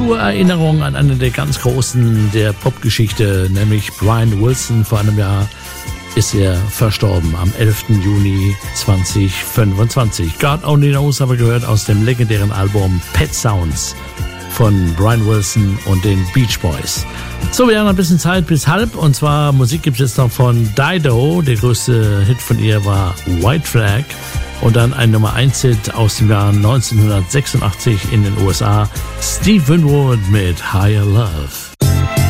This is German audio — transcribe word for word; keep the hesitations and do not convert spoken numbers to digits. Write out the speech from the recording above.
Tour-Erinnerung an einen der ganz Großen der Popgeschichte, nämlich Brian Wilson. Vor einem Jahr ist er verstorben, am elften Juni zweitausendfünfundzwanzig. God Only Knows aber gehört aus dem legendären Album Pet Sounds von Brian Wilson und den Beach Boys. So, wir haben ein bisschen Zeit bis halb, und zwar Musik gibt es jetzt noch von Dido. Der größte Hit von ihr war White Flag. Und dann ein Nummer eins Hit aus dem Jahr neunzehnhundertsechsundachtzig in den U S A, Steve Winwood mit Higher Love.